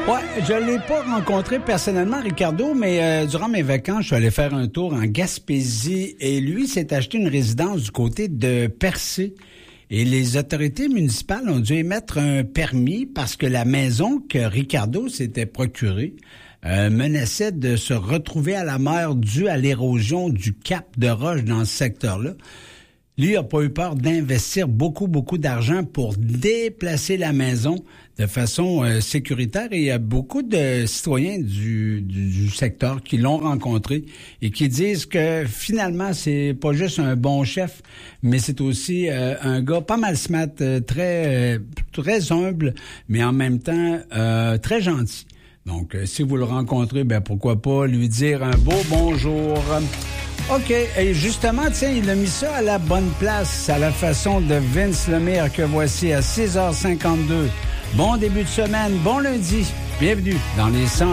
Ouais, je l'ai pas rencontré personnellement, Ricardo, mais durant mes vacances, je suis allé faire un tour en Gaspésie et lui s'est acheté une résidence du côté de Percé. Et les autorités municipales ont dû émettre un permis parce que la maison que Ricardo s'était procurée menaçait de se retrouver à la mer due à l'érosion du cap de roche dans ce secteur-là. Lui n'a pas eu peur d'investir beaucoup d'argent pour déplacer la maison de façon sécuritaire. Et il y a beaucoup de citoyens du secteur qui l'ont rencontré et qui disent que finalement, c'est pas juste un bon chef, mais c'est aussi un gars pas mal smart, très humble, mais en même temps très gentil. Donc, si vous le rencontrez, ben pourquoi pas lui dire un beau bonjour. OK. Et justement, tiens, il a mis ça à la bonne place, à la façon de Vince Lemire que voici à 6h52. Bon début de semaine, bon lundi. Bienvenue dans les 100